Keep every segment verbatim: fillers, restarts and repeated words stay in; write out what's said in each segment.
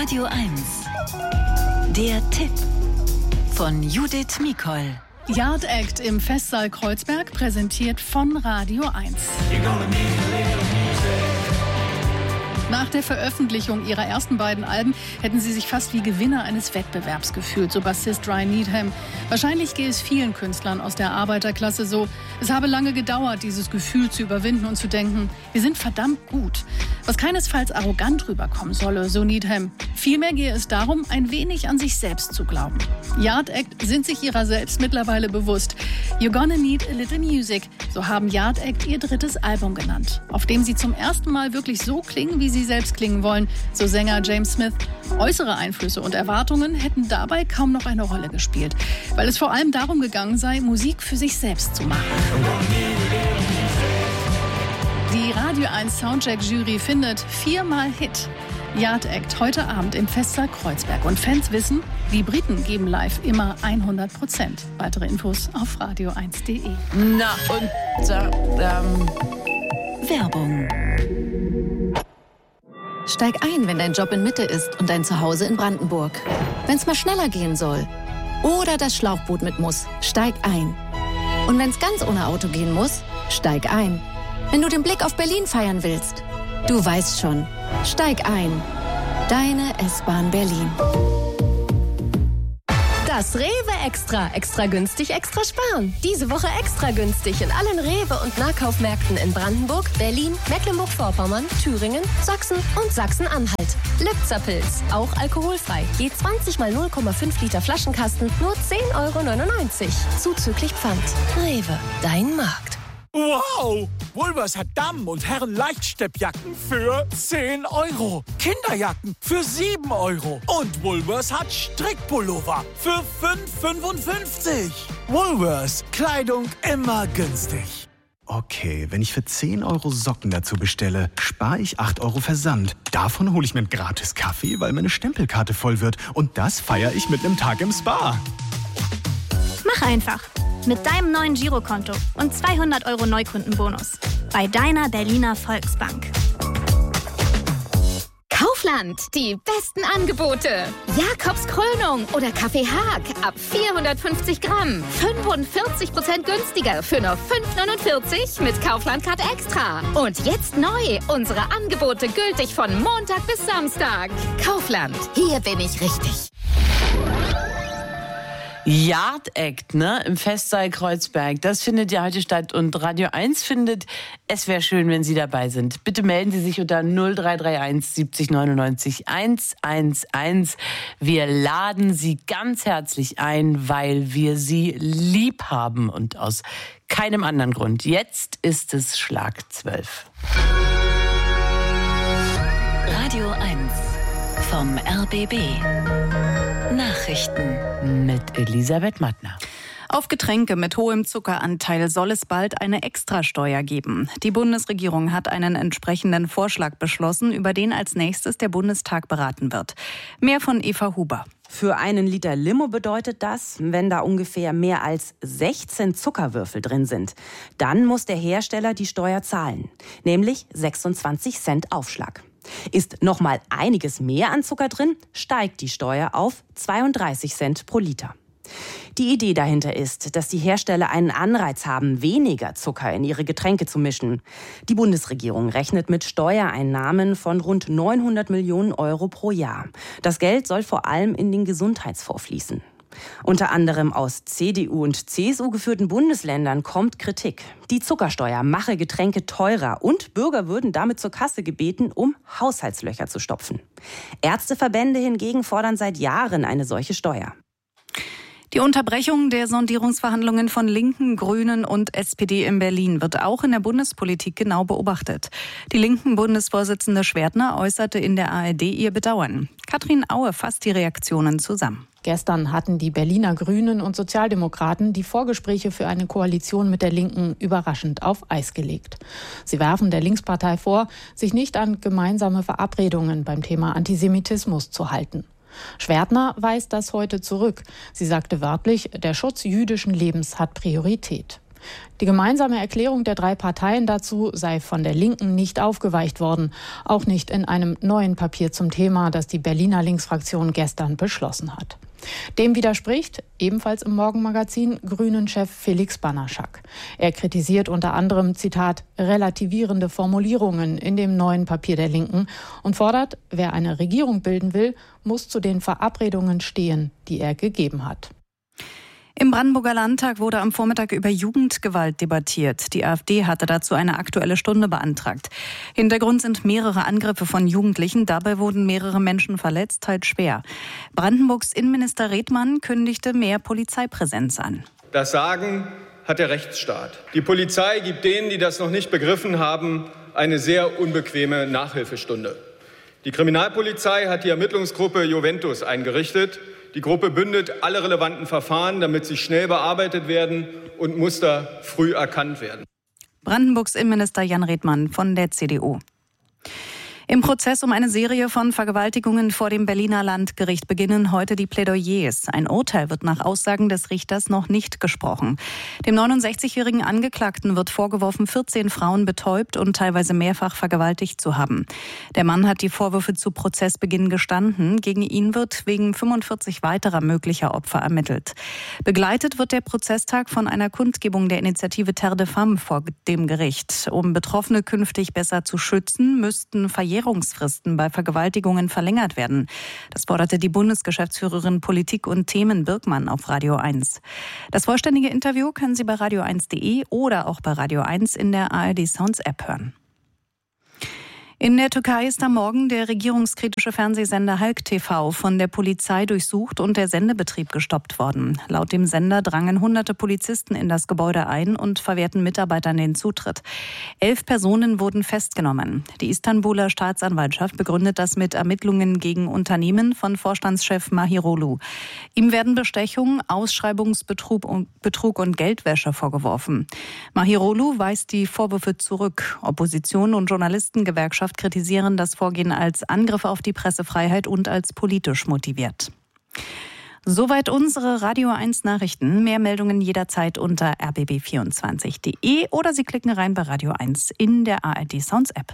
Radio eins. Der Tipp von Judith Mikol. Yard Act im Festsaal Kreuzberg, präsentiert von Radio eins. Nach der Veröffentlichung ihrer ersten beiden Alben hätten sie sich fast wie Gewinner eines Wettbewerbs gefühlt, so Bassist Ryan Needham. Wahrscheinlich gehe es vielen Künstlern aus der Arbeiterklasse so. Es habe lange gedauert, dieses Gefühl zu überwinden und zu denken, wir sind verdammt gut. Was keinesfalls arrogant rüberkommen solle, so Needham. Vielmehr gehe es darum, ein wenig an sich selbst zu glauben. Yard Act sind sich ihrer selbst mittlerweile bewusst. You're gonna need a little music, so haben Yard Act ihr drittes Album genannt, auf dem sie zum ersten Mal wirklich so klingen, wie sie selbst klingen wollen, so Sänger James Smith. Äußere Einflüsse und Erwartungen hätten dabei kaum noch eine Rolle gespielt, weil es vor allem darum gegangen sei, Musik für sich selbst zu machen. Die Radio eins Soundcheck-Jury findet viermal Hit. Yard Act heute Abend im Festsaal Kreuzberg. Und Fans wissen, die Briten geben live immer hundert Prozent. Weitere Infos auf radio eins punkt de. Na und äh, ähm... Werbung. Steig ein, wenn dein Job in Mitte ist und dein Zuhause in Brandenburg. Wenn es mal schneller gehen soll oder das Schlauchboot mit muss, steig ein. Und wenn es ganz ohne Auto gehen muss, steig ein. Wenn du den Blick auf Berlin feiern willst, du weißt schon, steig ein. Deine S-Bahn Berlin. Das Rewe Extra. Extra günstig, extra sparen. Diese Woche extra günstig in allen Rewe- und Nahkaufmärkten in Brandenburg, Berlin, Mecklenburg-Vorpommern, Thüringen, Sachsen und Sachsen-Anhalt. Lipzer-Pilz, auch alkoholfrei. Je zwanzig mal null Komma fünf Liter Flaschenkasten, nur zehn Euro neunundneunzig. Zuzüglich Pfand. Rewe, dein Markt. Wow! Woolworths hat Damen- und Herren-Leichtsteppjacken für zehn Euro. Kinderjacken für sieben Euro. Und Woolworths hat Strickpullover für fünf Euro fünfundfünfzig. Woolworths. Kleidung immer günstig. Okay, wenn ich für zehn Euro Socken dazu bestelle, spare ich acht Euro Versand. Davon hole ich mir einen gratis Kaffee, weil meine Stempelkarte voll wird. Und das feiere ich mit einem Tag im Spa. Mach einfach. Mit deinem neuen Girokonto und zweihundert Euro Neukundenbonus. Bei deiner Berliner Volksbank. Kaufland, die besten Angebote. Jakobs Krönung oder Kaffee Haag ab vierhundertfünfzig Gramm. fünfundvierzig Prozent günstiger für nur fünf Euro neunundvierzig mit Kaufland-Card Extra. Und jetzt neu, unsere Angebote gültig von Montag bis Samstag. Kaufland, hier bin ich richtig. Yard Act, ne, im Festsaal Kreuzberg, das findet ja heute statt und Radio eins findet, es wäre schön, wenn Sie dabei sind. Bitte melden Sie sich unter null drei drei eins siebzig neunundneunzig hundertunelf. Wir laden Sie ganz herzlich ein, weil wir Sie lieb haben und aus keinem anderen Grund. Jetzt ist es Schlag zwölf. Radio eins vom R B B. Nachrichten mit Elisabeth Mattner. Auf Getränke mit hohem Zuckeranteil soll es bald eine Extrasteuer geben. Die Bundesregierung hat einen entsprechenden Vorschlag beschlossen, über den als nächstes der Bundestag beraten wird. Mehr von Eva Huber. Für einen Liter Limo bedeutet das, wenn da ungefähr mehr als sechzehn Zuckerwürfel drin sind, dann muss der Hersteller die Steuer zahlen, nämlich sechsundzwanzig Cent Aufschlag. Ist noch mal einiges mehr an Zucker drin, steigt die Steuer auf zweiunddreißig Cent pro Liter. Die Idee dahinter ist, dass die Hersteller einen Anreiz haben, weniger Zucker in ihre Getränke zu mischen. Die Bundesregierung rechnet mit Steuereinnahmen von rund neunhundert Millionen Euro pro Jahr. Das Geld soll vor allem in den Gesundheitsfonds fließen. Unter anderem aus C D U und C S U geführten Bundesländern kommt Kritik. Die Zuckersteuer mache Getränke teurer und Bürger würden damit zur Kasse gebeten, um Haushaltslöcher zu stopfen. Ärzteverbände hingegen fordern seit Jahren eine solche Steuer. Die Unterbrechung der Sondierungsverhandlungen von Linken, Grünen und S P D in Berlin wird auch in der Bundespolitik genau beobachtet. Die Linken-Bundesvorsitzende Schwertner äußerte in der A R D ihr Bedauern. Katrin Aue fasst die Reaktionen zusammen. Gestern hatten die Berliner Grünen und Sozialdemokraten die Vorgespräche für eine Koalition mit der Linken überraschend auf Eis gelegt. Sie werfen der Linkspartei vor, sich nicht an gemeinsame Verabredungen beim Thema Antisemitismus zu halten. Schwertner weist das heute zurück. Sie sagte wörtlich, der Schutz jüdischen Lebens hat Priorität. Die gemeinsame Erklärung der drei Parteien dazu sei von der Linken nicht aufgeweicht worden, auch nicht in einem neuen Papier zum Thema, das die Berliner Linksfraktion gestern beschlossen hat. Dem widerspricht, ebenfalls im Morgenmagazin, Grünen-Chef Felix Banaschak. Er kritisiert unter anderem, Zitat, relativierende Formulierungen in dem neuen Papier der Linken und fordert, wer eine Regierung bilden will, muss zu den Verabredungen stehen, die er gegeben hat. Im Brandenburger Landtag wurde am Vormittag über Jugendgewalt debattiert. Die AfD hatte dazu eine Aktuelle Stunde beantragt. Hintergrund sind mehrere Angriffe von Jugendlichen. Dabei wurden mehrere Menschen verletzt, teils schwer. Brandenburgs Innenminister Redmann kündigte mehr Polizeipräsenz an. Das Sagen hat der Rechtsstaat. Die Polizei gibt denen, die das noch nicht begriffen haben, eine sehr unbequeme Nachhilfestunde. Die Kriminalpolizei hat die Ermittlungsgruppe Juventus eingerichtet. Die Gruppe bündet alle relevanten Verfahren, damit sie schnell bearbeitet werden und Muster früh erkannt werden. Brandenburgs Innenminister Jan Redmann von der C D U. Im Prozess um eine Serie von Vergewaltigungen vor dem Berliner Landgericht beginnen heute die Plädoyers. Ein Urteil wird nach Aussagen des Richters noch nicht gesprochen. Dem neunundsechzigjährigen Angeklagten wird vorgeworfen, vierzehn Frauen betäubt und teilweise mehrfach vergewaltigt zu haben. Der Mann hat die Vorwürfe zu Prozessbeginn gestanden. Gegen ihn wird wegen fünfundvierzig weiterer möglicher Opfer ermittelt. Begleitet wird der Prozesstag von einer Kundgebung der Initiative Terre de Femmes vor dem Gericht. Um Betroffene künftig besser zu schützen, müssten Verjährungsfristen bei Vergewaltigungen verlängert werden. Das forderte die Bundesgeschäftsführerin Politik und Themen Birkmann auf Radio eins. Das vollständige Interview können Sie bei radio eins punkt de oder auch bei Radio eins in der A R D Sounds App hören. In der Türkei ist am Morgen der regierungskritische Fernsehsender Halk T V von der Polizei durchsucht und der Sendebetrieb gestoppt worden. Laut dem Sender drangen hunderte Polizisten in das Gebäude ein und verwehrten Mitarbeitern den Zutritt. Elf Personen wurden festgenommen. Die Istanbuler Staatsanwaltschaft begründet das mit Ermittlungen gegen Unternehmen von Vorstandschef Mahirolu. Ihm werden Bestechung, Ausschreibungsbetrug und, Betrug und Geldwäsche vorgeworfen. Mahirolu weist die Vorwürfe zurück. Opposition und Journalistengewerkschaft kritisieren das Vorgehen als Angriff auf die Pressefreiheit und als politisch motiviert. Soweit unsere Radio eins Nachrichten. Mehr Meldungen jederzeit unter r b b vierundzwanzig punkt de oder Sie klicken rein bei Radio eins in der A R D Sounds App.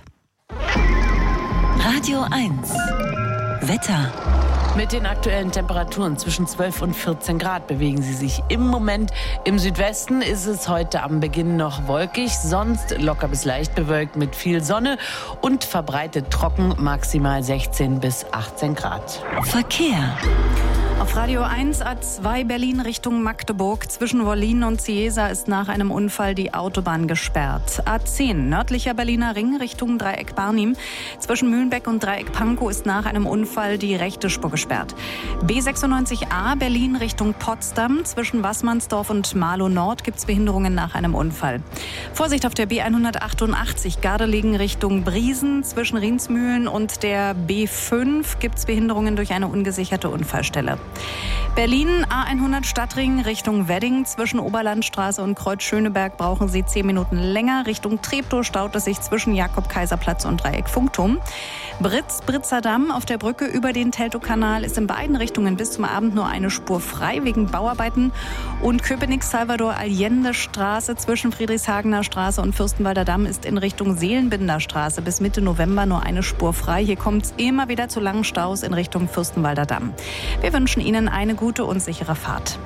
Radio eins Wetter. Mit den aktuellen Temperaturen zwischen zwölf und vierzehn Grad bewegen sie sich im Moment. Im Südwesten ist es heute am Beginn noch wolkig, sonst locker bis leicht bewölkt mit viel Sonne und verbreitet trocken, maximal sechzehn bis achtzehn Grad. Verkehr. Auf Radio eins A zwei Berlin Richtung Magdeburg. Zwischen Wollin und Ciesa ist nach einem Unfall die Autobahn gesperrt. A zehn nördlicher Berliner Ring Richtung Dreieck Barnim. Zwischen Mühlenbeck und Dreieck Pankow ist nach einem Unfall die rechte Spur gesperrt. B sechsundneunzig A Berlin Richtung Potsdam. Zwischen Wassmannsdorf und Marlow Nord gibt es Behinderungen nach einem Unfall. Vorsicht auf der B hundertachtundachtzig Gardelegen Richtung Briesen. Zwischen Riensmühlen und der B fünf gibt es Behinderungen durch eine ungesicherte Unfallstelle. Berlin A hundert Stadtring Richtung Wedding. Zwischen Oberlandstraße und Kreuz Schöneberg brauchen Sie zehn Minuten länger. Richtung Treptow staut es sich zwischen Jakob-Kaiser-Platz und Dreieck Funkturm. Britz, Britzer Damm auf der Brücke über den Teltowkanal ist in beiden Richtungen bis zum Abend nur eine Spur frei wegen Bauarbeiten. Und Köpenick-Salvador-Allende-Straße zwischen Friedrichshagener Straße und Fürstenwalder Damm ist in Richtung Seelenbinder Straße bis Mitte November nur eine Spur frei. Hier kommt es immer wieder zu langen Staus in Richtung Fürstenwalder Damm. Wir wünschen Ihnen eine gute und sichere Fahrt.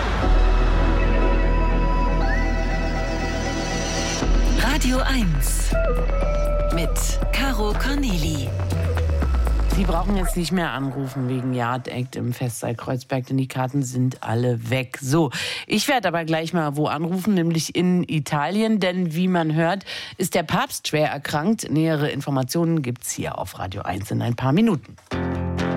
Radio eins mit Caro Corneli. Sie brauchen jetzt nicht mehr anrufen wegen Yard Act im Festsaal Kreuzberg, denn die Karten sind alle weg. So, ich werde aber gleich mal wo anrufen, nämlich in Italien, denn wie man hört, ist der Papst schwer erkrankt. Nähere Informationen gibt's hier auf Radio eins in ein paar Minuten.